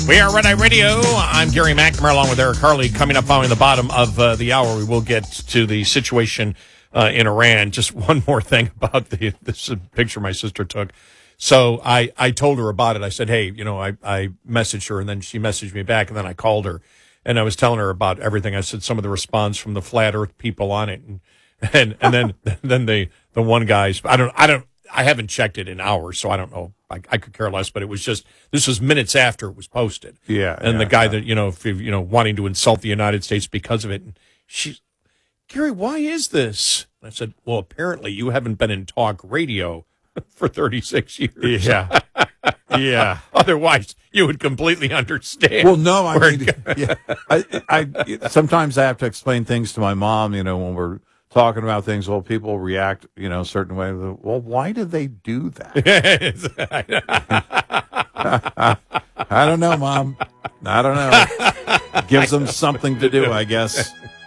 We are Red Eye Radio. I'm Gary McNamara along with Eric Harley. Coming up following the bottom of the hour, we will get to the situation in Iran. Just one more thing about this is a picture my sister took. So I told her about it. I said, hey, I messaged her, and then she messaged me back, and then I called her, and I was telling her about everything. I said some of the response from the flat Earth people on it, and then the one guy's. I haven't checked it in hours, so I don't know. I could care less, but it was just, this was minutes after it was posted. Yeah. And the guy that, wanting to insult the United States because of it. And she's, Gary, why is this? I said, well, apparently you haven't been in talk radio for 36 years. Yeah. Yeah. Otherwise, you would completely understand. Well, no, I sometimes I have to explain things to my mom, when we're talking about things. Well, people react, a certain way. Well, why do they do that? I don't know, Mom. I don't know. Gives them something to do, I guess.